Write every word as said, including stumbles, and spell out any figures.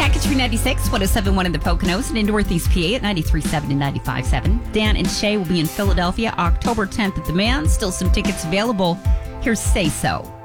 Package three ninety-six, one oh seven point one in the Poconos, and in Northeast P A at ninety-three point seven and ninety-five point seven. Dan and Shay will be in Philadelphia October tenth at the Man. Still some tickets available. Here's Say So.